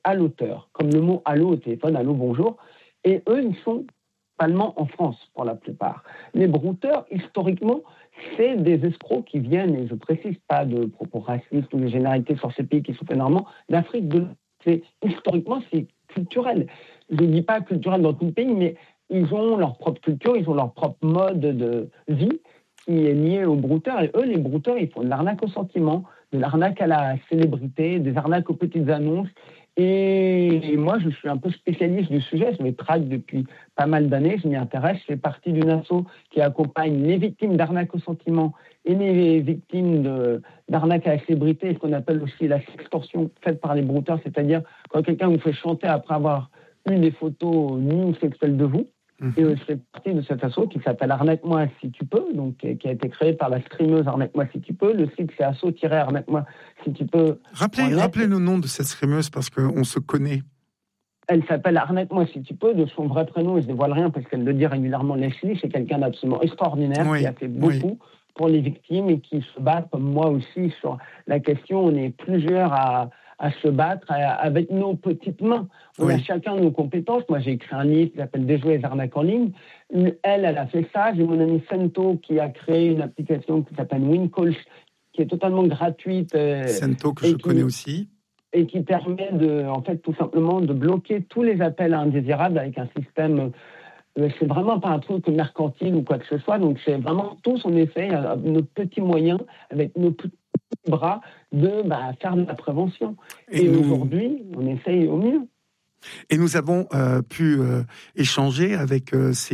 à l'auteur, comme le mot allô au téléphone, allô, bonjour. Et eux, ils sont allemands en France, pour la plupart. Les brouteurs, historiquement, c'est des escrocs qui viennent, et je précise pas de propos racistes ou de généralités sur ces pays qui sont faits normalement, d'Afrique de l'Ouest. Historiquement, c'est culturel. Je ne dis pas culturel dans tout le pays, mais ils ont leur propre culture, ils ont leur propre mode de vie qui est lié aux brouteurs. Et eux, les brouteurs, ils font de l'arnaque au sentiment, de l'arnaque à la célébrité, des arnaques aux petites annonces. Et moi, je suis un peu spécialiste du sujet. Je me traque depuis pas mal d'années. Je m'y intéresse. Je fais partie d'une asso qui accompagne les victimes d'arnaque au sentiment et les victimes d'arnaque à la célébrité, ce qu'on appelle aussi la sextorsion faite par les brouteurs, c'est-à-dire quand quelqu'un vous fait chanter après avoir eu des photos nues ou sexuelles de vous. Et je fais partie de cet asso qui s'appelle Arnaque-moi si tu peux, donc qui a été créé par la streameuse Arnaque-moi si tu peux. Le site c'est asso-arnaque-moi si tu peux. Rappelez le nom de cette streameuse parce qu'on se connaît. Elle s'appelle Arnaque-moi si tu peux, de son vrai prénom, et je ne dévoile rien parce qu'elle le dit régulièrement, Leslie. C'est quelqu'un d'absolument extraordinaire qui a fait beaucoup pour les victimes et qui se bat comme moi aussi sur la question. On est plusieurs à se battre avec nos petites mains. On a chacun nos compétences. Moi, j'ai écrit un livre qui s'appelle Déjouer les arnaques en ligne. Elle a fait ça. J'ai mon ami Sento qui a créé une application qui s'appelle WinCall, qui est totalement gratuite. Sento, que je connais aussi. Et qui permet en fait, tout simplement de bloquer tous les appels indésirables avec un système. C'est vraiment pas un truc mercantile ou quoi que ce soit. Donc, c'est vraiment tous, en effet, nos petits moyens, avec nos petits bras, de faire de la prévention. Et aujourd'hui, on essaye au mieux. Et nous avons pu échanger avec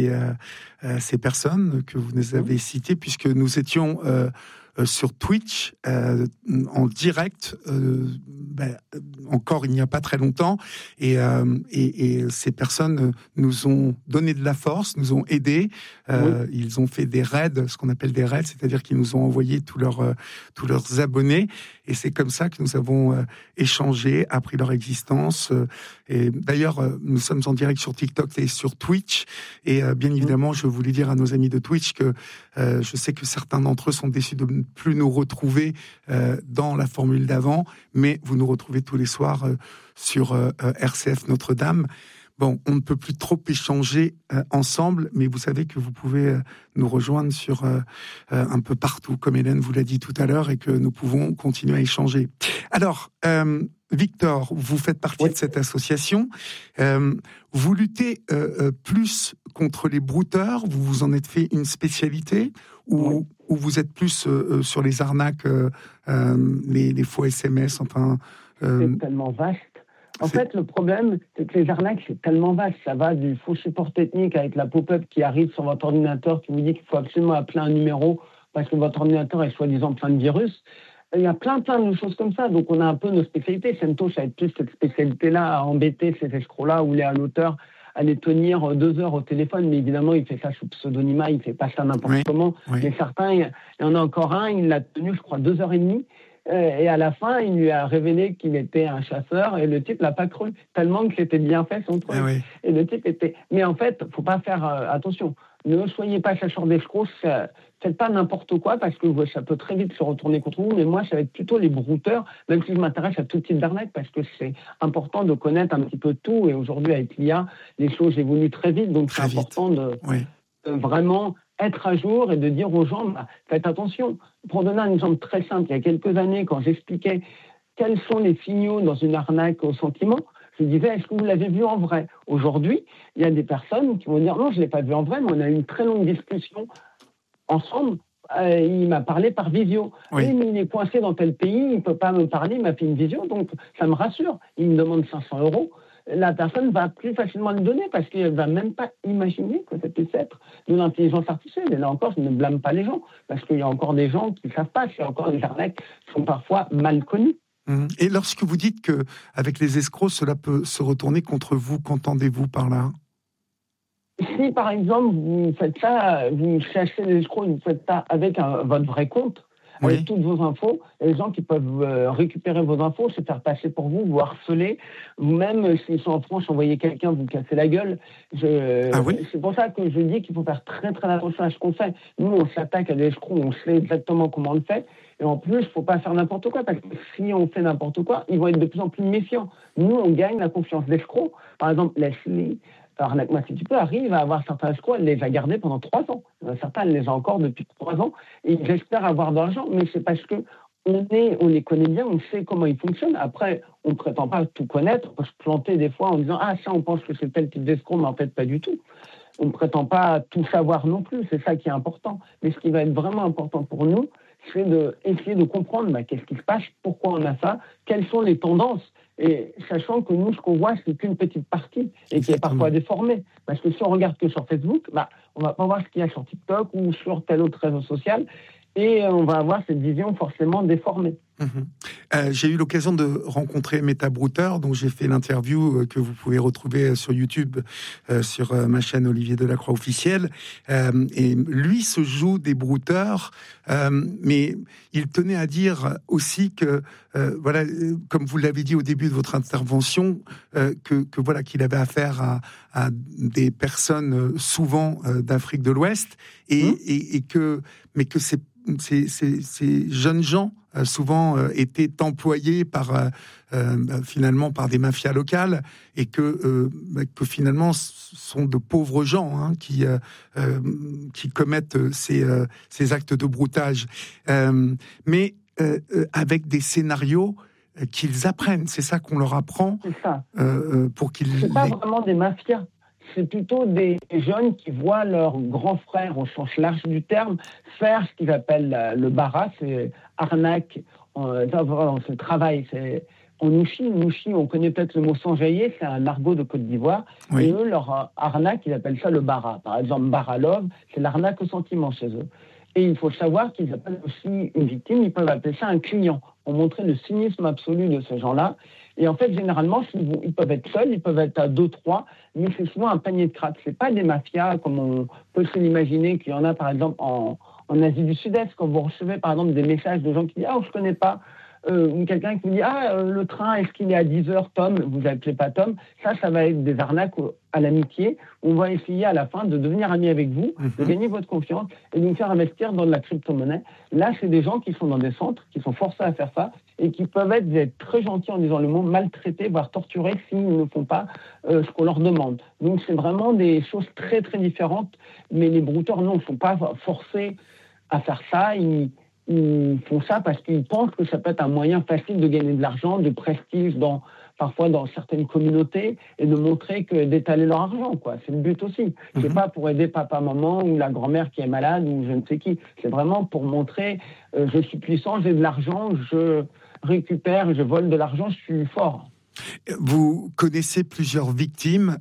ces personnes que vous nous avez citées, puisque nous étions sur Twitch en direct encore il n'y a pas très longtemps, et ces personnes nous ont donné de la force, nous ont aidés. Ils ont fait des raids, ce qu'on appelle des raids, c'est-à-dire qu'ils nous ont envoyé tous leurs abonnés, et c'est comme ça que nous avons échangé, appris leur existence. Et d'ailleurs, nous sommes en direct sur TikTok et sur Twitch, et bien évidemment, je voulais dire à nos amis de Twitch que je sais que certains d'entre eux sont déçus de ne plus nous retrouver dans la formule d'avant, mais vous nous retrouvez tous les soirs sur RCF Notre-Dame. Bon, on ne peut plus trop échanger ensemble, mais vous savez que vous pouvez nous rejoindre sur un peu partout, comme Hélène vous l'a dit tout à l'heure, et que nous pouvons continuer à échanger. Alors, Victor, vous faites partie de cette association. Vous luttez plus contre les brouteurs, vous vous en êtes fait une spécialité, ou vous êtes plus sur les arnaques, les faux SMS, enfin... C'est tellement vaste. En fait, le problème, c'est que les arnaques, c'est tellement vaste. Ça va du faux support technique avec la pop-up qui arrive sur votre ordinateur, qui vous dit qu'il faut absolument appeler un numéro parce que votre ordinateur est soi-disant plein de virus. Il y a plein de choses comme ça. Donc, on a un peu nos spécialités. Sento, ça va être plus cette spécialité-là, à embêter ces escrocs-là, ou à l'auteur, à les tenir 2 heures au téléphone. Mais évidemment, il fait ça sous pseudonymat, il fait pas ça n'importe comment. Mais certains, il y en a encore un, il l'a tenu, je crois, 2h30. Et à la fin, il lui a révélé qu'il était un chasseur, et le type l'a pas cru, tellement que c'était bien fait son truc. Et le type était... Mais en fait, faut pas faire attention. Ne soyez pas chasseur d'escrocs, faites pas n'importe quoi, parce que ça peut très vite se retourner contre vous. Mais moi, ça va être plutôt les brouteurs, même si je m'intéresse à tout type d'arnaque, parce que c'est important de connaître un petit peu tout. Et aujourd'hui, avec l'IA, les choses évoluent très vite, donc c'est important de vraiment être à jour et de dire aux gens, faites attention. Pour donner un exemple très simple, il y a quelques années, quand j'expliquais quels sont les signaux dans une arnaque au sentiment, je disais, est-ce que vous l'avez vu en vrai? Aujourd'hui, il y a des personnes qui vont dire, non, je ne l'ai pas vu en vrai, mais on a eu une très longue discussion ensemble. Il m'a parlé par visio. Oui, mais il est coincé dans tel pays, il ne peut pas me parler, il m'a fait une visio, donc ça me rassure. Il me demande 500 €. La personne va plus facilement le donner parce qu'elle ne va même pas imaginer que ça puisse être de l'intelligence artificielle. Et là encore, je ne blâme pas les gens, parce qu'il y a encore des gens qui ne savent pas. Il y a encore des arnaques qui sont parfois mal connues. Et lorsque vous dites qu'avec les escrocs, cela peut se retourner contre vous, qu'entendez-vous par là? Si, par exemple, vous faites ça, vous cherchez les escrocs, vous faites ça avec votre vrai compte, avec toutes vos infos, il y a des gens qui peuvent récupérer vos infos, se faire passer pour vous, vous harceler, vous-même, s'ils sont en France, envoyer quelqu'un, vous casser la gueule. C'est pour ça que je dis qu'il faut faire très très attention à ce qu'on fait. Nous, on s'attaque à des escrocs, on sait exactement comment on le fait, Et en plus, il ne faut pas faire n'importe quoi, parce que si on fait n'importe quoi, ils vont être de plus en plus méfiants. Nous, on gagne la confiance d'escrocs. Par exemple, Leslie, Arnaque-moi si tu peux, arrive à avoir certains escrocs, elle les a gardés pendant 3 ans. Certains, elle les a encore depuis 3 ans. Et ils espèrent avoir de l'argent, mais c'est parce que on les connaît bien, on sait comment ils fonctionnent. Après, on ne prétend pas tout connaître. On peut se planter des fois en disant « Ah, ça, on pense que c'est tel type d'escroc, mais en fait, pas du tout. » On ne prétend pas tout savoir non plus. C'est ça qui est important. Mais ce qui va être vraiment important pour nous, c'est d'essayer de comprendre qu'est-ce qui se passe, pourquoi on a ça, quelles sont les tendances. Et sachant que nous, ce qu'on voit, c'est qu'une petite partie et qui est parfois déformée. Parce que si on regarde que sur Facebook, on ne va pas voir ce qu'il y a sur TikTok ou sur tel autre réseau social. Et on va avoir cette vision forcément déformée. J'ai eu l'occasion de rencontrer Meta Brouteur, dont j'ai fait l'interview que vous pouvez retrouver sur YouTube, sur ma chaîne Olivier Delacroix officielle. Et lui se joue des brouteurs, mais il tenait à dire aussi que, voilà, comme vous l'avez dit au début de votre intervention, voilà, qu'il avait affaire à des personnes souvent d'Afrique de l'Ouest, mais que ces jeunes gens souvent étaient employés finalement par des mafias locales, et que finalement ce sont de pauvres gens qui commettent ces actes de broutage, mais avec des scénarios qu'ils apprennent. C'est ça qu'on leur apprend. C'est ça. Pour qu'ils. C'est pas vraiment des mafias. C'est plutôt des jeunes qui voient leurs grands frères, au sens large du terme, faire ce qu'ils appellent le bara, c'est arnaque, ce travail, c'est en Nouchi, on connaît peut-être le mot sanjaillé, c'est un argot de Côte d'Ivoire, oui. Et eux, leur arnaque, ils appellent ça le bara. Par exemple, bara love, c'est l'arnaque au sentiment chez eux. Et il faut savoir qu'ils appellent aussi une victime, ils peuvent appeler ça un client, pour montrer le cynisme absolu de ces gens-là. Et en fait, généralement, ils peuvent être seuls, ils peuvent être à 2-3, mais c'est souvent un panier de crack. C'est pas des mafias comme on peut se l'imaginer, qu'il y en a par exemple en Asie du Sud-Est, quand vous recevez par exemple des messages de gens qui disent « Ah, je connais pas », ou quelqu'un qui vous dit « Ah, le train, est-ce qu'il est à 10h, Tom ?» Vous n'appelez pas Tom. Ça va être des arnaques à l'amitié. On va essayer à la fin de devenir amis avec vous, de gagner votre confiance et de nous faire investir dans de la crypto-monnaie. Là, c'est des gens qui sont dans des centres, qui sont forcés à faire ça et qui peuvent être très gentils en disant le mot, maltraités, voire torturés s'ils ne font pas ce qu'on leur demande. Donc, c'est vraiment des choses très, très différentes. Mais les brouteurs, non, ne sont pas forcés à faire ça. Ils font ça parce qu'ils pensent que ça peut être un moyen facile de gagner de l'argent, de prestige parfois dans certaines communautés, et de montrer d'étaler leur argent, quoi. C'est le but aussi. C'est pas pour aider papa, maman ou la grand-mère qui est malade ou je ne sais qui. C'est vraiment pour montrer je suis puissant, j'ai de l'argent, je récupère, je vole de l'argent, je suis fort. Vous connaissez plusieurs victimes,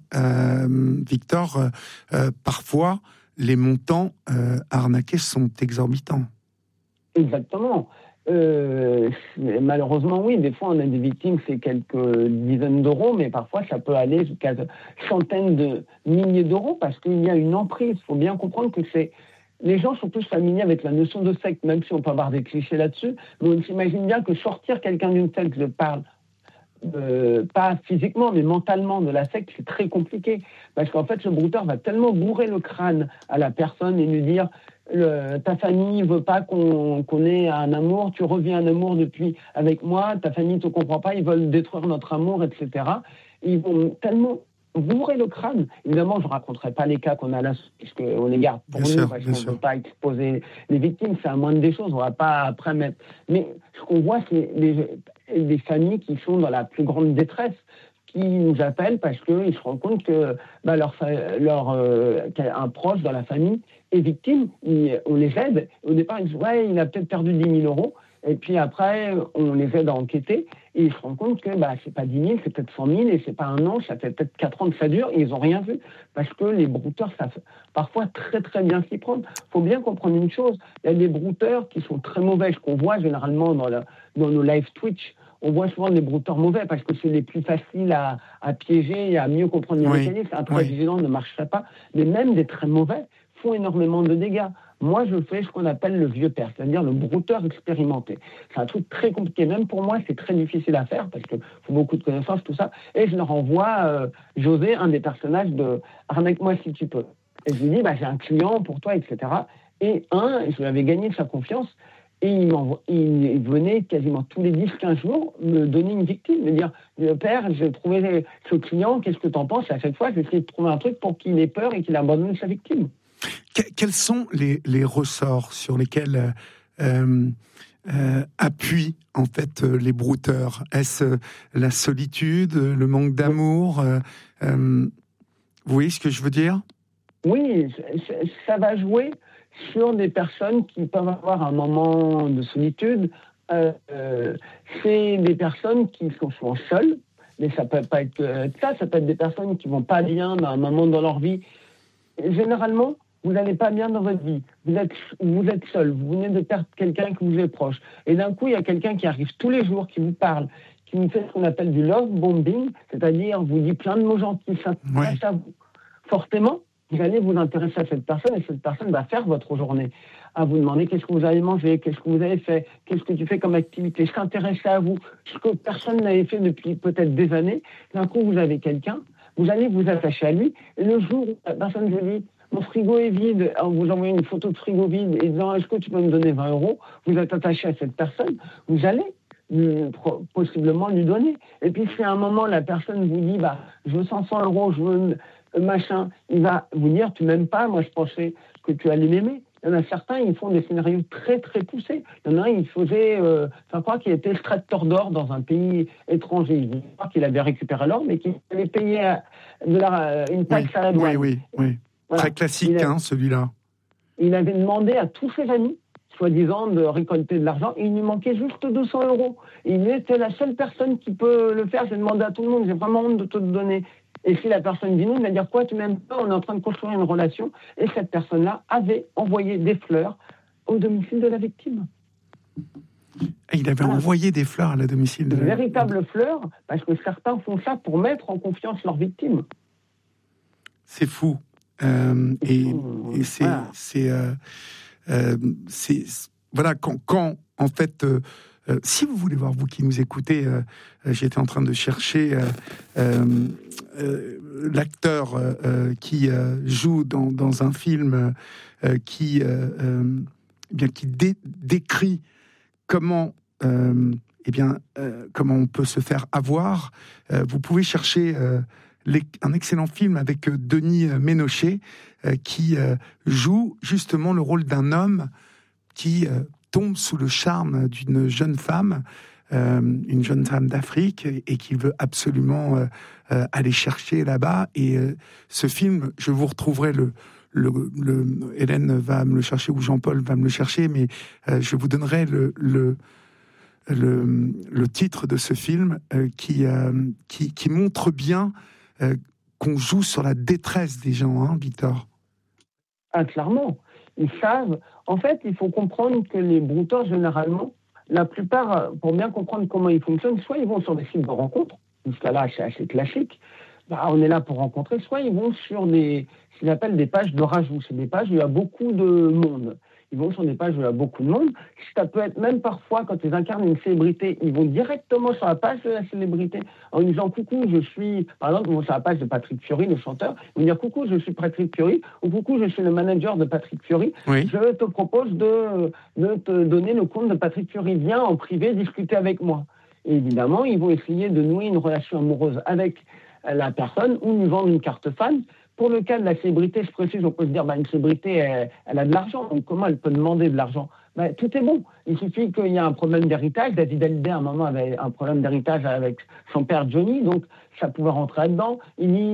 Victor. Parfois, les montants arnaqués sont exorbitants. Exactement. Malheureusement, oui, des fois on a des victimes, c'est quelques dizaines d'euros, mais parfois ça peut aller jusqu'à centaines de milliers d'euros parce qu'il y a une emprise. Il faut bien comprendre que les gens sont tous familiers avec la notion de secte, même si on peut avoir des clichés là-dessus, mais on s'imagine bien que sortir quelqu'un d'une secte, je parle pas physiquement, mais mentalement de la secte, c'est très compliqué. Parce qu'en fait, le brouteur va tellement bourrer le crâne à la personne et lui dire ta famille ne veut pas qu'on ait un amour, tu reviens un amour depuis avec moi, ta famille ne te comprend pas, ils veulent détruire notre amour, etc. Et ils vont tellement bourrer le crâne. Évidemment, je ne raconterai pas les cas qu'on a là, puisqu'on les garde pour nous, parce qu'on ne veut pas exposer les victimes, c'est la moindre des choses, on ne va pas après mettre... Mais ce qu'on voit, c'est des familles qui sont dans la plus grande détresse, qui nous appellent parce qu'ils se rendent compte que un proche dans la famille est victime, on les aide. Au départ, ils disent « Ouais, il a peut-être perdu 10 000 euros ». Et puis après, on les aide à enquêter et ils se rendent compte que c'est pas 10 000, c'est peut-être 100 000 et c'est pas un an, ça fait peut-être 4 ans que ça dure et ils n'ont rien vu. Parce que les brouteurs savent parfois très très bien s'y prendre. Il faut bien comprendre une chose, il y a des brouteurs qui sont très mauvais, ce qu'on voit généralement dans nos live Twitch. On voit souvent des brouteurs mauvais parce que c'est les plus faciles à piéger et à mieux comprendre les mécanismes. Un très vigilant ne marcherait pas. Mais même des très mauvais font énormément de dégâts. Moi, je fais ce qu'on appelle le vieux père, c'est-à-dire le brouteur expérimenté. C'est un truc très compliqué. Même pour moi, c'est très difficile à faire parce qu'il faut beaucoup de connaissances, tout ça. Et je leur envoie José, un des personnages de « Arnaque-moi si tu peux ». Et je lui dis « J'ai un client pour toi, etc. » Et je lui avais gagné sa confiance. Et il venait quasiment tous les 10-15 jours me donner une victime, me dire « Père, j'ai trouvé ce client, qu'est-ce que tu en penses ?» Et à chaque fois, j'essaie de trouver un truc pour qu'il ait peur et qu'il abandonne sa victime. Quels sont les ressorts sur lesquels appuient en fait les brouteurs? Est-ce la solitude, le manque d'amour? Vous voyez ce que je veux dire? Oui, ça va jouer sur des personnes qui peuvent avoir un moment de solitude. C'est des personnes qui sont souvent seules, mais ça peut pas être ça. Ça peut être des personnes qui vont pas bien à un moment dans leur vie. Généralement, vous n'allez pas bien dans votre vie. Vous êtes seul. Vous venez de perdre quelqu'un qui vous est proche. Et d'un coup, il y a quelqu'un qui arrive tous les jours, qui vous parle, qui vous fait ce qu'on appelle du love bombing, c'est-à-dire vous dit plein de mots gentils, s'intéresse à vous. Forcément, vous allez vous intéresser à cette personne et cette personne va faire votre journée. À vous demander qu'est-ce que vous avez mangé, qu'est-ce que vous avez fait, qu'est-ce que tu fais comme activité, s'intéresser à vous, ce que personne n'avait fait depuis peut-être des années. D'un coup, vous avez quelqu'un, vous allez vous attacher à lui, et le jour où la personne vous dit « mon frigo est vide », vous envoyez une photo de frigo vide et disant « est-ce que tu peux me donner 20 €, vous êtes attaché à cette personne, vous allez possiblement lui donner. Et puis si à un moment la personne vous dit « je veux 500 €, je veux machin », il va vous dire « tu m'aimes pas, moi je pensais que tu allais m'aimer ». Il y en a certains, ils font des scénarios très très poussés. Il y en a un, il faisait, je crois qu'il était extracteur d'or dans un pays étranger. Il croit qu'il avait récupéré l'or, mais qu'il allait payer une taxe à la douane. Oui. Voilà. Très classique, celui-là. Il avait demandé à tous ses amis, soi-disant, de récolter de l'argent. Il lui manquait juste 200 €. Il était la seule personne qui peut le faire. J'ai demandé à tout le monde, j'ai vraiment honte de te le donner. Et si la personne dit non, il va dire quoi, tu m'aimes pas, on est en train de construire une relation. Et cette personne-là avait envoyé des fleurs au domicile de la victime. Et il avait envoyé des fleurs à la domicile de la victime. De véritables fleurs, parce que certains font ça pour mettre en confiance leur victime. C'est fou. Voilà, quand en fait, si vous voulez voir, vous qui nous écoutez, j'étais en train de chercher l'acteur qui joue dans un film qui décrit comment comment on peut se faire avoir. Vous pouvez chercher un excellent film avec Denis Ménochet qui joue justement le rôle d'un homme qui tombe sous le charme d'une jeune femme, une jeune femme d'Afrique, et qui veut absolument aller chercher là-bas. Et ce film, je vous retrouverai Hélène va me le chercher, ou Jean-Paul va me le chercher, mais je vous donnerai le titre de ce film qui montre bien qu'on joue sur la détresse des gens, hein, Victor? Ah, clairement. Ils savent. En fait, il faut comprendre que les brouteurs, généralement, la plupart, pour bien comprendre comment ils fonctionnent, soit ils vont sur des sites de rencontres, jusqu'à là, c'est assez classique, on est là pour rencontrer, soit ils vont sur ce qu'ils appellent des pages de rajout. C'est des pages où il y a beaucoup de monde. Ils vont sur des pages où il y a beaucoup de monde. Ça peut être même parfois, quand ils incarnent une célébrité, ils vont directement sur la page de la célébrité en disant « Coucou, je suis... » Par exemple, ils vont sur la page de Patrick Fiori, le chanteur. Ils vont dire « Coucou, je suis Patrick Fiori » ou « Coucou, je suis le manager de Patrick Fiori. Oui. Je te propose de te donner le compte de Patrick Fiori. Viens en privé discuter avec moi. » Et évidemment, ils vont essayer de nouer une relation amoureuse avec la personne ou lui vendre une carte fan. Pour le cas de la célébrité, je précise, on peut se dire, une célébrité, elle a de l'argent, donc comment elle peut demander de l'argent? Tout est bon. Il suffit qu'il y ait un problème d'héritage. David Hallyday, à un moment, avait un problème d'héritage avec son père Johnny, donc ça pouvait rentrer là-dedans. Il dit,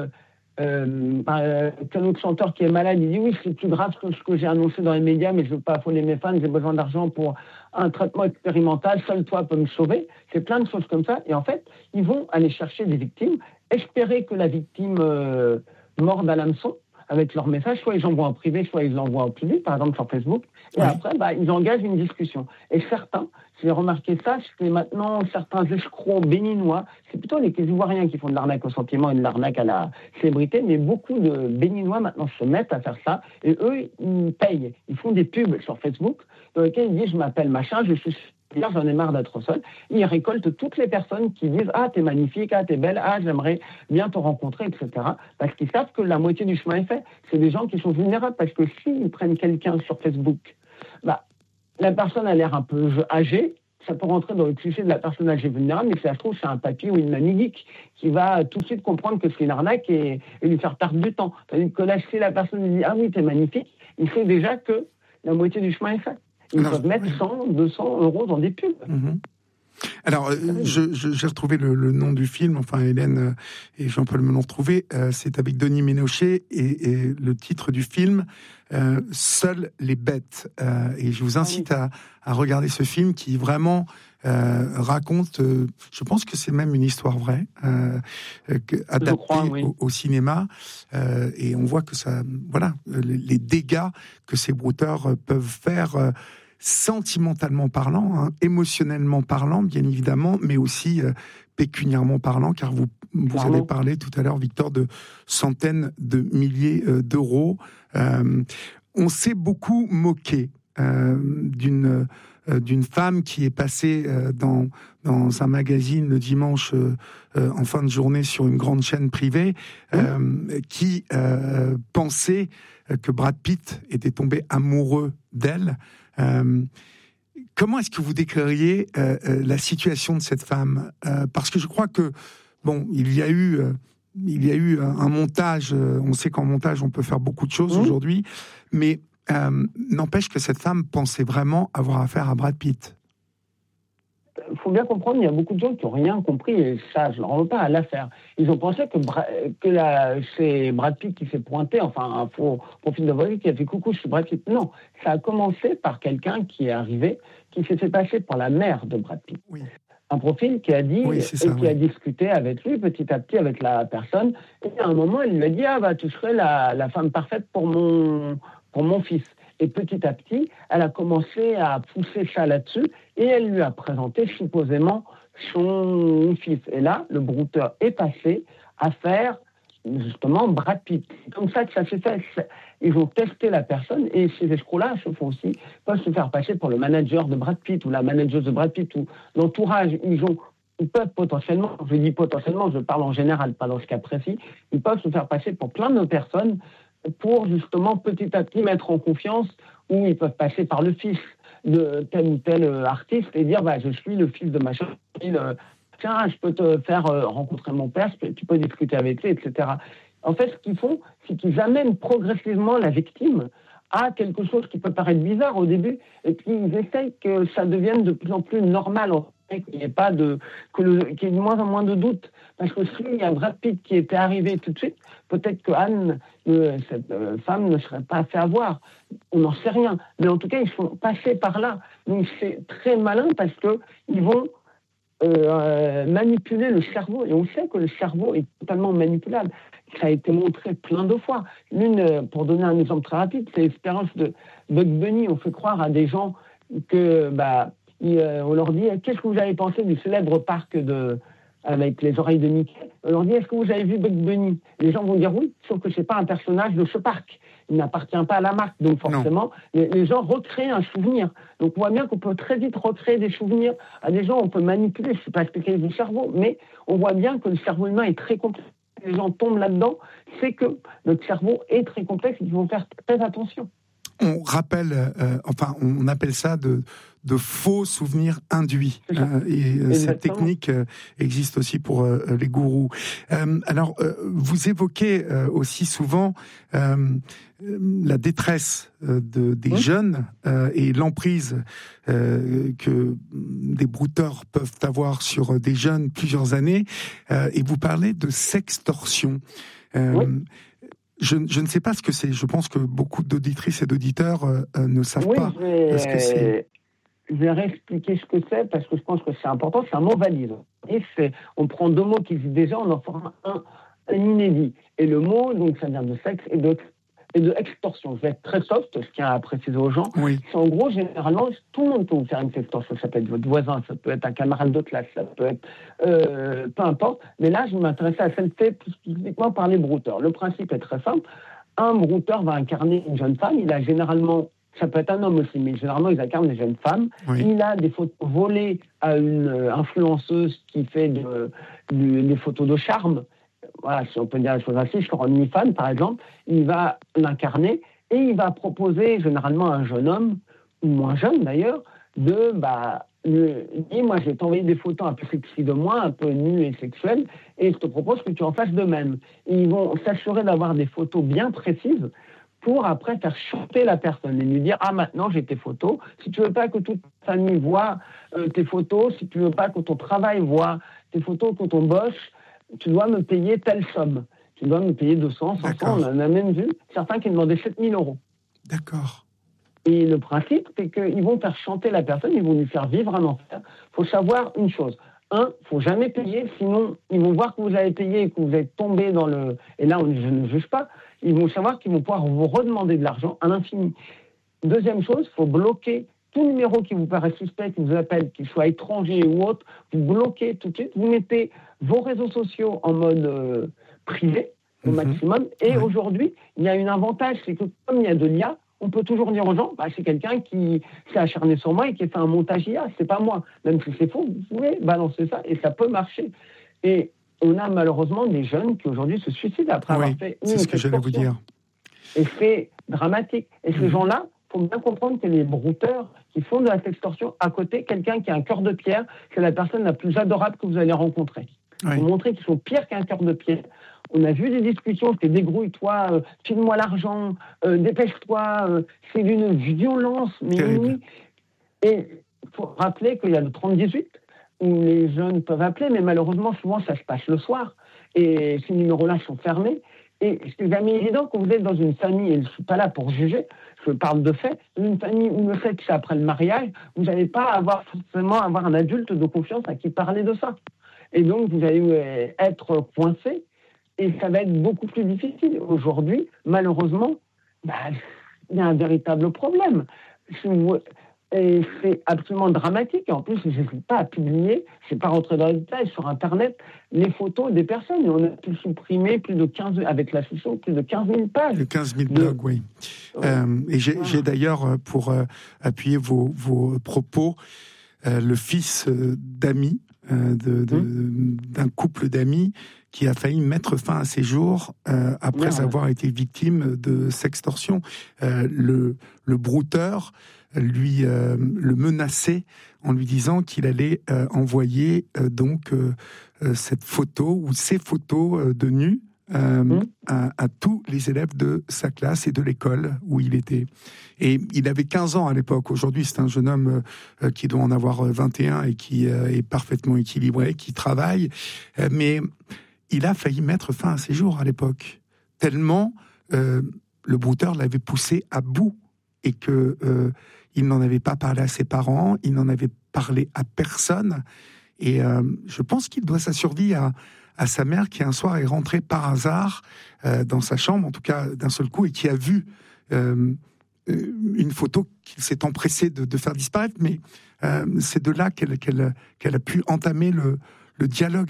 qu'un autre chanteur qui est malade, il dit, oui, c'est plus grave que ce que j'ai annoncé dans les médias, mais je ne veux pas affoler mes fans, j'ai besoin d'argent pour un traitement expérimental, seul toi peux me sauver. C'est plein de choses comme ça. Et en fait, ils vont aller chercher des victimes, espérer que la victime... mordent à l'hameçon avec leur message, soit ils envoient en privé, soit ils l'envoient en public, par exemple sur Facebook, et après, ils engagent une discussion. Et certains, j'ai remarqué ça, c'est maintenant certains escrocs béninois, c'est plutôt les Ivoiriens qui font de l'arnaque au sentiment et de l'arnaque à la célébrité, mais beaucoup de Béninois maintenant se mettent à faire ça, et eux, ils payent, ils font des pubs sur Facebook, dans lesquels ils disent, je m'appelle machin, je suis... j'en ai marre d'être seul. Ils récoltent toutes les personnes qui disent « Ah, t'es magnifique, ah, t'es belle, ah, j'aimerais bien te rencontrer, etc. » Parce qu'ils savent que la moitié du chemin est fait. C'est des gens qui sont vulnérables, parce que s'ils prennent quelqu'un sur Facebook, la personne a l'air un peu âgée. Ça peut rentrer dans le cliché de la personne âgée vulnérable, mais si ça se trouve, c'est un papy ou une mamie geek qui va tout de suite comprendre que c'est une arnaque et lui faire perdre du temps. Tandis que là, si la personne lui dit « Ah oui, t'es magnifique », il sait déjà que la moitié du chemin est fait. Ils peuvent mettre 100, 200 euros dans des pubs. Mm-hmm. Alors, j'ai retrouvé le nom du film, enfin Hélène et Jean-Paul me l'ont retrouvé, c'est avec Denis Ménochet, et le titre du film, Seules les bêtes. Et je vous incite à regarder ce film qui vraiment raconte, je pense que c'est même une histoire vraie, adaptée au cinéma, et on voit que ça, voilà, les dégâts que ces brouteurs peuvent faire, sentimentalement parlant, émotionnellement parlant, bien évidemment, mais aussi pécuniairement parlant, car vous avez parlé tout à l'heure, Victor, de centaines de milliers d'euros. On s'est beaucoup moqué d'une femme qui est passée dans un magazine le dimanche en fin de journée sur une grande chaîne privée, qui pensait que Brad Pitt était tombé amoureux d'elle. Comment est-ce que vous décririez la situation de cette femme, parce que je crois que il y a eu un montage. On sait qu'en montage on peut faire beaucoup de choses aujourd'hui, mais n'empêche que cette femme pensait vraiment avoir affaire à Brad Pitt. Il faut bien comprendre, il y a beaucoup de gens qui n'ont rien compris, et ça, je ne leur veux pas à l'affaire. Ils ont pensé que c'est Brad Pitt qui s'est pointé, enfin, un faux profil de voiture qui a fait coucou, je suis Brad Pitt. Non, ça a commencé par quelqu'un qui est arrivé, qui s'est fait passer pour la mère de Brad Pitt. Oui. Un profil qui a dit, a discuté avec lui petit à petit avec la personne, et à un moment, il lui a dit, tu serais la femme parfaite pour mon fils. Et petit à petit, elle a commencé à pousser ça là-dessus, et elle lui a présenté supposément son fils. Et là, le brouteur est passé à faire justement Brad Pitt. C'est comme ça que ça s'est fait. Ils ont testé la personne, et ces escrocs-là se font aussi, peuvent se faire passer pour le manager de Brad Pitt ou la manageuse de Brad Pitt ou l'entourage. Ils peuvent potentiellement, je dis potentiellement, je parle en général, pas dans ce cas précis, ils peuvent se faire passer pour plein de personnes pour justement petit à petit mettre en confiance, ou ils peuvent passer par le fils de tel ou tel artiste et dire je suis le fils de machin, tiens, je peux te faire rencontrer mon père, tu peux discuter avec lui, etc. En fait, ce qu'ils font, c'est qu'ils amènent progressivement la victime à quelque chose qui peut paraître bizarre au début, et puis ils essayent que ça devienne de plus en plus normal, qu'il n'y ait pas qu'il y ait de moins en moins de doutes. Parce que s'il y a Brad Pitt qui était arrivé tout de suite, peut-être que Anne, cette femme, ne serait pas fait avoir. On n'en sait rien. Mais en tout cas, ils sont passés par là. Donc c'est très malin parce qu'ils vont manipuler le cerveau. Et on sait que le cerveau est totalement manipulable. Ça a été montré plein de fois. Pour donner un exemple très rapide, c'est l'expérience de Bugs Bunny. On fait croire à des gens que... on leur dit « Qu'est-ce que vous avez pensé du célèbre parc avec les oreilles de Mickey ?» On leur dit « Est-ce que vous avez vu Bugs Bunny ?» Les gens vont dire « Oui », sauf que ce n'est pas un personnage de ce parc. Il n'appartient pas à la marque. Donc forcément, les gens recréent un souvenir. Donc on voit bien qu'on peut très vite recréer des souvenirs à des gens. On peut manipuler, je ne suis pas spécialiste du cerveau, mais on voit bien que le cerveau humain est très complexe. Les gens tombent là-dedans, c'est que notre cerveau est très complexe et qu'il faut faire très attention. On rappelle, on appelle ça de faux souvenirs induits. Cette technique existe aussi pour les gourous. Alors, vous évoquez aussi souvent la détresse des jeunes et l'emprise que des brouteurs peuvent avoir sur des jeunes plusieurs années. Et vous parlez de sextorsion. Je ne sais pas ce que c'est. Je pense que beaucoup d'auditrices et d'auditeurs ne savent pas ce que c'est. Je vais réexpliquer ce que c'est parce que je pense que c'est important. C'est un mot valise. Et on prend deux mots qui existent déjà, on en forme un inédit. Et le mot, donc, ça vient de sexe et de extorsion. Je vais être très soft, je tiens à préciser aux gens. Oui. C'est en gros, généralement, tout le monde peut vous faire une extorsion. Ça peut être votre voisin, ça peut être un camarade de classe, ça peut être peu importe. Mais là, je m'intéressais à celle faite spécifiquement par les brouteurs. Le principe est très simple. Un brouteur va incarner une jeune femme. Il a généralement, ça peut être un homme aussi, mais généralement, ils incarnent des jeunes femmes. Oui. Il a des photos volées à une influenceuse qui fait des photos de charme. Voilà, si on peut dire les choses ainsi, sur OnlyFans, par exemple, il va l'incarner et il va proposer généralement à un jeune homme ou moins jeunes d'ailleurs, dis, moi, je vais t'envoyer des photos un peu sexy de moi, un peu nues et sexuelles, et je te propose que tu en fasses de même. Et ils vont s'assurer d'avoir des photos bien précises pour après faire chanter la personne et lui dire « Ah, maintenant, j'ai tes photos. Si tu veux pas que toute ta famille voit tes photos, si tu veux pas que ton travail voit tes photos, que ton boss, tu dois me payer telle somme. Tu dois me payer 200, 500. » On en a même vu certains qui demandaient 7 000 euros. D'accord. Et le principe, c'est qu'ils vont faire chanter la personne, ils vont lui faire vivre un enfer. Il faut savoir une chose. Il ne faut jamais payer, sinon ils vont voir que vous avez payé et que vous êtes tombé dans le... Et là, je ne juge pas. Ils vont savoir qu'ils vont pouvoir vous redemander de l'argent à l'infini. Deuxième chose, il faut bloquer tout numéro qui vous paraît suspect, qui vous appelle, qu'il soit étranger ou autre. Vous bloquez tout de suite. Vous mettez vos réseaux sociaux en mode privé au maximum. Et aujourd'hui, il y a un avantage, c'est que comme il y a de l'IA, on peut toujours dire aux gens, c'est quelqu'un qui s'est acharné sur moi et qui a fait un montage IA, c'est pas moi. Même si c'est faux, vous pouvez balancer ça et ça peut marcher. Et on a malheureusement des jeunes qui aujourd'hui se suicident après avoir fait c'est ce que j'allais vous dire. Et c'est dramatique. Et ces gens-là, il faut bien comprendre que les brouteurs qui font de la sextorsion, à côté, quelqu'un qui a un cœur de pierre, c'est la personne la plus adorable que vous allez rencontrer. Pour montrer qu'ils sont pires qu'un cœur de pierre. On a vu des discussions, c'est débrouille-toi, file-moi l'argent, dépêche-toi, c'est d'une violence. Mais et il faut rappeler qu'il y a le 30-18, où les jeunes peuvent appeler, mais malheureusement, souvent, ça se passe le soir. Et ces numéros-là sont fermés. Et c'est jamais évident quand vous êtes dans une famille, et je ne suis pas là pour juger, je parle de fait, une famille où le fait que c'est après le mariage, vous n'allez pas forcément avoir un adulte de confiance à qui parler de ça. Et donc, vous allez être coincé. Et ça va être beaucoup plus difficile. Aujourd'hui, malheureusement, il y a un véritable problème. Et c'est absolument dramatique. Et en plus, je n'hésite pas à publier, je ne vais pas rentrer dans les détails, sur Internet, les photos des personnes. Et on a pu supprimer avec la session, plus de 15 000 pages. De 15 000 blogs, oui. Et j'ai d'ailleurs, pour appuyer vos propos, le fils d'amis, d'un couple d'amis qui a failli mettre fin à ses jours après avoir été victime de sextorsion. Le brouteur lui le menaçait en lui disant qu'il allait envoyer cette photo ou ces photos de nu à tous les élèves de sa classe et de l'école où il était. Et il avait 15 ans à l'époque. Aujourd'hui, c'est un jeune homme qui doit en avoir 21 et qui est parfaitement équilibré, qui travaille. Mais il a failli mettre fin à ses jours à l'époque. Tellement le brouteur l'avait poussé à bout et que il n'en avait pas parlé à ses parents, il n'en avait parlé à personne. Et je pense qu'il doit sa survie à sa mère qui un soir est rentrée par hasard dans sa chambre, en tout cas d'un seul coup, et qui a vu une photo qu'il s'est empressé de faire disparaître. Mais c'est de là qu'elle a pu entamer le dialogue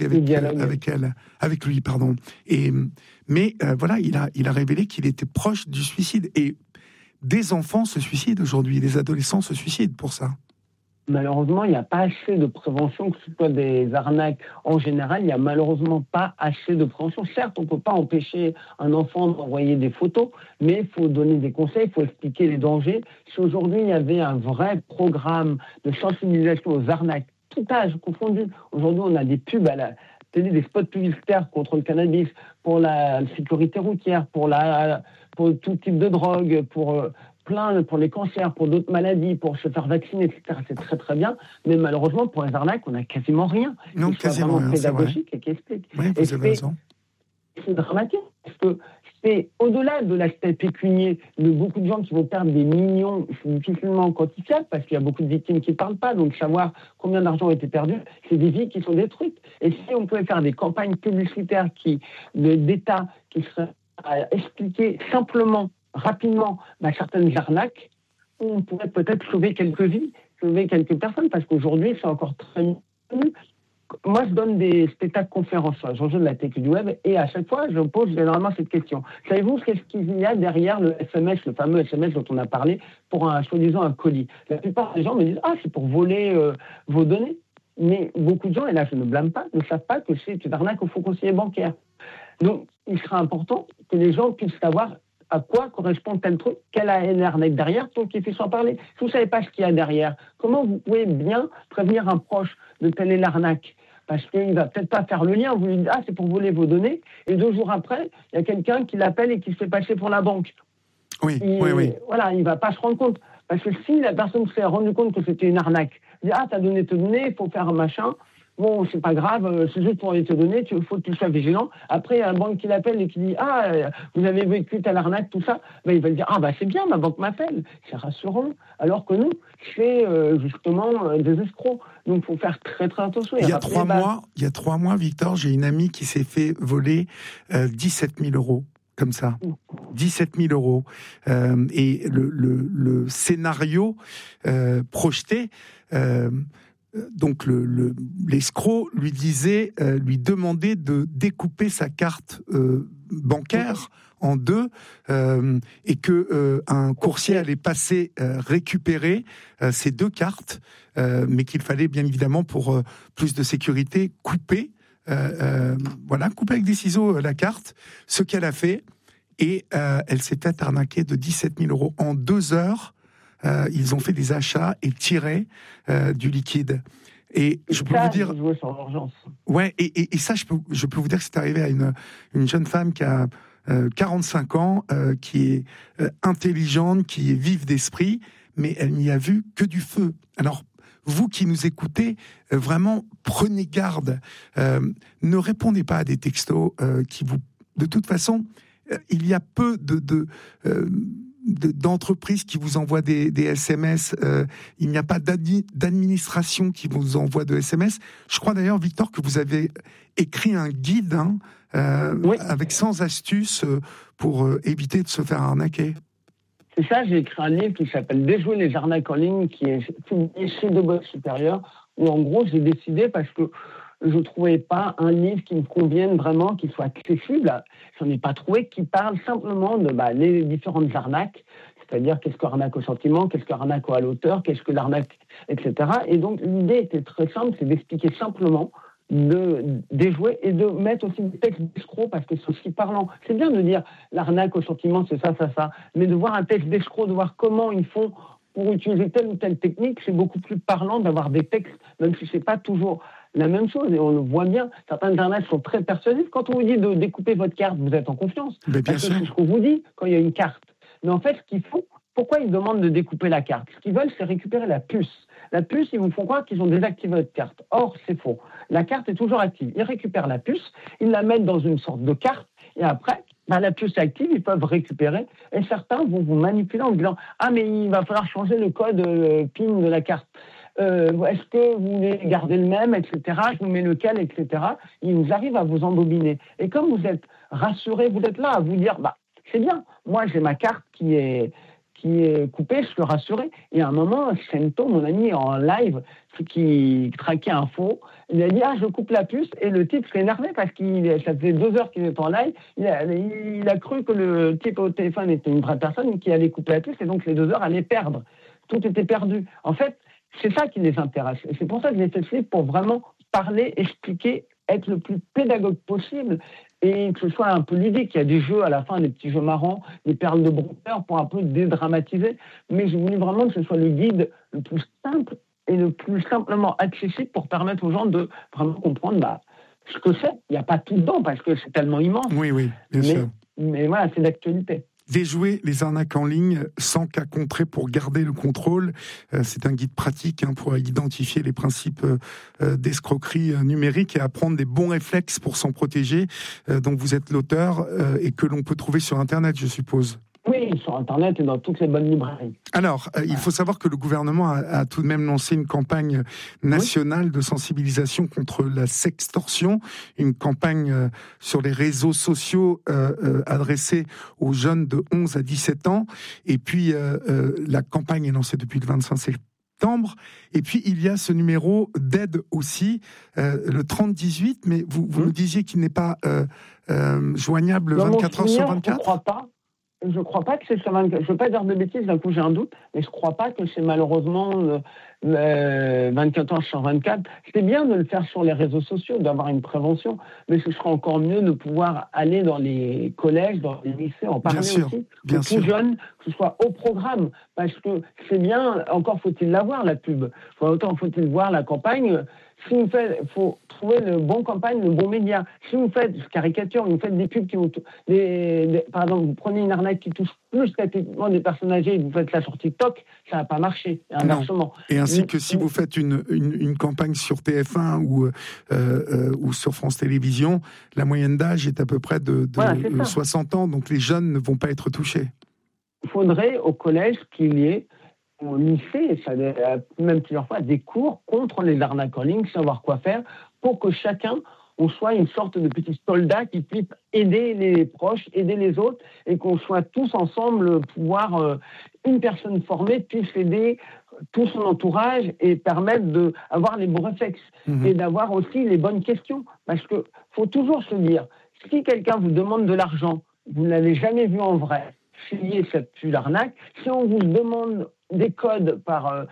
avec lui, pardon. Mais voilà, il a révélé qu'il était proche du suicide. Et des enfants se suicident aujourd'hui, des adolescents se suicident pour ça. Malheureusement, il n'y a pas assez de prévention, que ce soit des arnaques en général, il n'y a malheureusement pas assez de prévention. Certes, on ne peut pas empêcher un enfant d'envoyer des photos, mais il faut donner des conseils, il faut expliquer les dangers. Si aujourd'hui, il y avait un vrai programme de sensibilisation aux arnaques, tout âge confondu, aujourd'hui, on a des pubs à la télé, des spots publicitaires contre le cannabis, pour la sécurité routière, pour tout type de drogue, pour les cancers, pour d'autres maladies, pour se faire vacciner, etc. C'est très très bien, mais malheureusement pour les arnaques, on n'a quasiment rien. Non, quasiment rien, pédagogique et qui explique. Oui, vous avez raison. C'est dramatique, parce que c'est au-delà de l'aspect pécunier de beaucoup de gens qui vont perdre des millions, c'est difficilement quantifiable, parce qu'il y a beaucoup de victimes qui ne parlent pas, donc savoir combien d'argent a été perdu, c'est des vies qui sont détruites. Et si on pouvait faire des campagnes publicitaires d'État qui seraient à expliquer simplement, rapidement, certaines arnaques, on pourrait peut-être sauver quelques vies, sauver quelques personnes, parce qu'aujourd'hui, c'est encore très connu. Moi, je donne des spectacles conférences sur les enjeux de la tech et du web, et à chaque fois, je pose généralement cette question. Savez-vous qu'est-ce qu'il y a derrière le SMS, le fameux SMS dont on a parlé, pour soi-disant un colis? La plupart des gens me disent « Ah, c'est pour voler vos données ». Mais beaucoup de gens, et là je ne blâme pas, ne savent pas que c'est une arnaque au faux conseiller bancaire. Donc, il sera important que les gens puissent savoir à quoi correspond tel truc, quelle a une arnaque derrière, pour qu'il puisse en parler. Si vous ne savez pas ce qu'il y a derrière, comment vous pouvez bien prévenir un proche de telle est l'arnaque? Parce qu'il ne va peut-être pas faire le lien. Vous lui dites, c'est pour voler vos données. Et 2 jours après, il y a quelqu'un qui l'appelle et qui se fait passer pour la banque. Oui. Voilà, il ne va pas se rendre compte. Parce que si la personne s'est rendue compte que c'était une arnaque, il dit, t'as donné tes données, il faut faire un machin. Bon, c'est pas grave, c'est juste pour les te donner, il faut que tu sois vigilant. Après, il y a un banque qui l'appelle et qui dit, vous avez vécu telle arnaque, tout ça. Il va dire, c'est bien, ma banque m'appelle. C'est rassurant. Alors que nous, c'est justement des escrocs. Donc, il faut faire très, très attention. Il y a 3 mois, Victor, j'ai une amie qui s'est fait voler 17 000 euros. Comme ça, 17 000 euros. Et le scénario projeté, donc l'escroc lui demandait de découper sa carte bancaire en 2 et que un coursier allait passer récupérer ces 2 cartes, mais qu'il fallait bien évidemment pour plus de sécurité couper avec des ciseaux la carte, ce qu'elle a fait, et elle s'est fait arnaquer de 17 000 euros. En 2 heures, ils ont fait des achats et tiré du liquide. Et je peux vous dire... Ouais, et ça, je peux vous dire que c'est arrivé à une jeune femme qui a 45 ans, qui est intelligente, qui est vive d'esprit, mais elle n'y a vu que du feu. Alors, vous qui nous écoutez, vraiment, prenez garde. Ne répondez pas à des textos qui vous... De toute façon, il y a peu d'entreprises qui vous envoient des SMS. Il n'y a pas d'administration qui vous envoie de SMS. Je crois d'ailleurs, Victor, que vous avez écrit un guide avec 100 astuces pour éviter de se faire arnaquer. C'est ça, j'ai écrit un livre qui s'appelle « Déjouer les arnaques en ligne » qui est publié chez De Bois Supérieur, où en gros j'ai décidé, parce que je ne trouvais pas un livre qui me convienne vraiment, qui soit accessible. Je n'en ai pas trouvé, qui parle simplement de les différentes arnaques, c'est-à-dire qu'est-ce que l'arnaque au sentiment, qu'est-ce que l'arnaque à l'auteur, qu'est-ce que l'arnaque, etc. Et donc l'idée était très simple, c'est d'expliquer simplement, de déjouer et de mettre aussi des textes d'escrocs, parce que c'est aussi parlant. C'est bien de dire l'arnaque au sentiment, c'est ça, mais de voir un texte d'escroc, de voir comment ils font pour utiliser telle ou telle technique, c'est beaucoup plus parlant d'avoir des textes, même si c'est pas toujours la même chose, et on le voit bien. Certaines arnaques sont très persuasives. Quand on vous dit de découper votre carte, vous êtes en confiance. Mais bien sûr. C'est ce qu'on vous dit quand il y a une carte. Mais en fait, ce qu'il faut, pourquoi ils demandent de découper la carte? Ce qu'ils veulent, c'est récupérer la puce. La puce, ils vous font croire qu'ils ont désactivé votre carte. Or, c'est faux. La carte est toujours active. Ils récupèrent la puce, ils la mettent dans une sorte de carte, et après, la puce est active, ils peuvent récupérer. Et certains vont vous manipuler en disant « mais il va falloir changer le code PIN de la carte. Est-ce que vous voulez garder le même, etc. Je vous mets lequel, etc. » Ils arrivent à vous embobiner. Et comme vous êtes rassuré, vous êtes là à vous dire c'est bien, moi j'ai ma carte qui est coupée, je suis rassuré. Et à un moment, Sento, mon ami en live, qui traquait un faux, il a dit je coupe la puce, et le type s'est énervé parce que ça faisait 2 heures qu'il était en live, il a cru que le type au téléphone était une vraie personne qui allait couper la puce, et donc les 2 heures allaient perdre. Tout était perdu. En fait, c'est ça qui les intéresse. Et c'est pour ça que j'ai fait ce livre, pour vraiment parler, expliquer, être le plus pédagogue possible, et que ce soit un peu ludique. Il y a des jeux à la fin, des petits jeux marrants, des perles de bronzeur pour un peu dédramatiser. Mais je voulais vraiment que ce soit le guide le plus simple et le plus simplement accessible pour permettre aux gens de vraiment comprendre ce que c'est. Il n'y a pas tout dedans parce que c'est tellement immense. Oui, bien sûr. Mais voilà, c'est d'actualité. Déjouer les arnaques en ligne sans cas concret pour garder le contrôle. C'est un guide pratique pour identifier les principes d'escroquerie numérique et apprendre des bons réflexes pour s'en protéger. Donc vous êtes l'auteur et que l'on peut trouver sur Internet, je suppose. Oui, sur Internet et dans toutes les bonnes librairies. Alors, il faut savoir que le gouvernement a tout de même lancé une campagne nationale de sensibilisation contre la sextorsion, une campagne sur les réseaux sociaux adressée aux jeunes de 11 à 17 ans. Et puis, la campagne est lancée depuis le 25 septembre. Et puis, il y a ce numéro d'aide aussi, le 3018, mais vous nous disiez qu'il n'est pas joignable 24 heures sur 24 ? Je ne crois pas. Je crois pas que c'est sur 24. Je veux pas dire de bêtises, d'un coup j'ai un doute, mais je crois pas que c'est malheureusement 24 heures sur 24. C'est bien de le faire sur les réseaux sociaux, d'avoir une prévention, mais ce serait encore mieux de pouvoir aller dans les collèges, dans les lycées, en parler aussi, aux tout jeunes, que ce soit au programme, parce que c'est bien, encore faut-il la voir, la pub. Autant faut-il voir la campagne. Si vous faites, faut trouver le bon campagne, le bon média. Si vous faites caricature, vous faites des pubs qui vous, par exemple, vous prenez une arnaque qui touche plus statistiquement des personnes âgées et vous faites ça sur TikTok, ça va pas marcher. Inversement. Et ainsi que si vous faites une campagne sur TF1 ou sur France Télévisions, la moyenne d'âge est à peu près de 60 ans, donc les jeunes ne vont pas être touchés. Il faudrait au collège qu'il y ait au lycée, ça, même plusieurs fois, des cours contre les arnaques en ligne, savoir quoi faire, pour que chacun, on soit une sorte de petit soldat qui puisse aider les proches, aider les autres, et qu'on soit tous ensemble, pouvoir, une personne formée puisse aider tout son entourage et permettre d'avoir les bons réflexes et d'avoir aussi les bonnes questions. Parce qu'il faut toujours se dire, si quelqu'un vous demande de l'argent, vous ne l'avez jamais vu en vrai, fuyez cette l'arnaque. Si on vous demande des codes par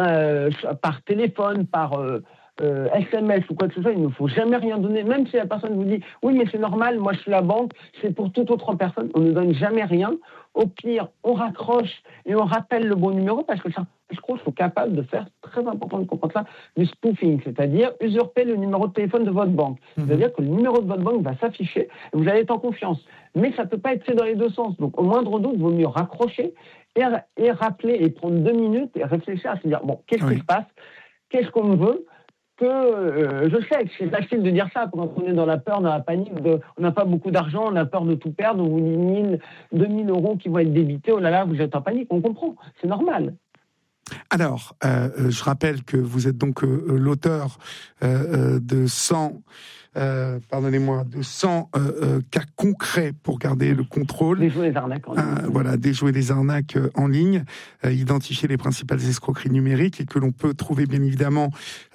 téléphone, par SMS ou quoi que ce soit, il ne faut jamais rien donner. Même si la personne vous dit « Oui, mais c'est normal, moi je suis la banque, c'est pour toute autre personne », on ne donne jamais rien. Au pire, on raccroche et on rappelle le bon numéro parce que certains escrocs sont capables de faire, très important de comprendre ça, du spoofing, c'est-à-dire usurper le numéro de téléphone de votre banque. C'est-à-dire que le numéro de votre banque va s'afficher et vous allez être en confiance. Mais ça ne peut pas être fait dans les deux sens. Donc, au moindre doute, il vaut mieux raccrocher et rappeler et prendre 2 minutes et réfléchir à se dire, bon, qu'est-ce qui se passe? Qu'est-ce qu'on veut? Je sais que c'est facile de dire ça quand on est dans la peur, dans la panique, on n'a pas beaucoup d'argent, on a peur de tout perdre, on vous dit 1 000, 2 000 euros qui vont être débités, oh là là, vous êtes en panique, on comprend, c'est normal. Alors, je rappelle que vous êtes donc l'auteur de 100 cas concrets pour garder le contrôle. Déjouer les arnaques en ligne. Voilà, déjouer les arnaques en ligne, identifier les principales escroqueries numériques et que l'on peut trouver bien évidemment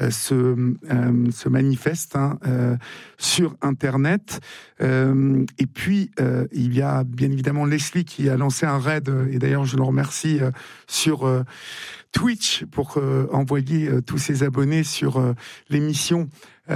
ce manifeste sur Internet. Et puis, il y a bien évidemment Leslie qui a lancé un raid, et d'ailleurs je le remercie, sur Twitch pour envoyer tous ses abonnés sur l'émission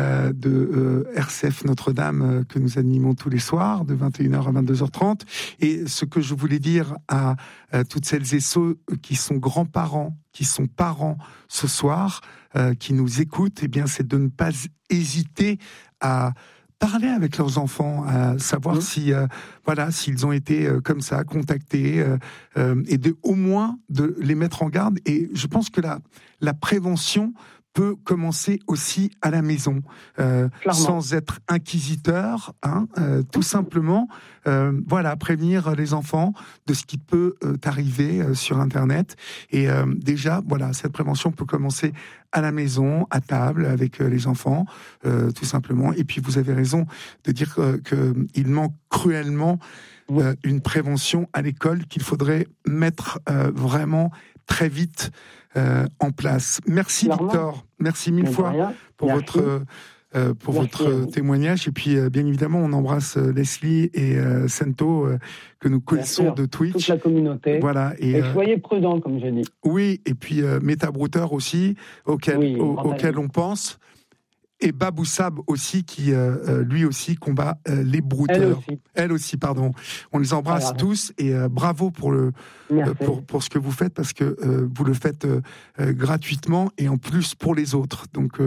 de RCF Notre-Dame que nous animons tous les soirs de 21h à 22h30. Et ce que je voulais dire à toutes celles et ceux qui sont grands-parents, qui sont parents ce soir, qui nous écoutent, eh bien, c'est de ne pas hésiter à parler avec leurs enfants, à savoir si, s'ils ont été comme ça contactés, et au moins de les mettre en garde. Et je pense que la prévention peut commencer aussi à la maison, sans être inquisiteur, tout simplement, prévenir les enfants de ce qui peut arriver sur Internet. Et déjà, cette prévention peut commencer à la maison, à table, avec les enfants, tout simplement. Et puis, vous avez raison de dire qu'il manque cruellement une prévention à l'école qu'il faudrait mettre vraiment très vite en place. Merci Victor, merci mille fois pour votre témoignage. Et puis bien évidemment, on embrasse Leslie et Sento que nous connaissons de Twitch. Toute la communauté. Voilà. Et soyez prudents, comme je dis. Oui, et puis Metabrouter aussi, auquel on pense. Et Baboussab aussi, qui lui aussi combat les brouteurs. Elle aussi, pardon. On les embrasse tous et bravo pour pour ce que vous faites, parce que vous le faites gratuitement et en plus pour les autres. Donc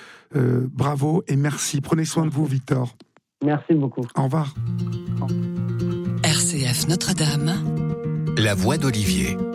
bravo et merci. Prenez soin de vous, Victor. Merci beaucoup. Au revoir. RCF Notre-Dame. La voix d'Olivier.